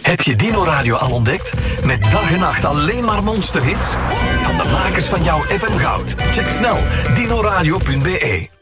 Heb je Dino Radio al ontdekt? Met dag en nacht alleen maar monsterhits? Van de makers van jouw FM Goud. Check snel dinoradio.be.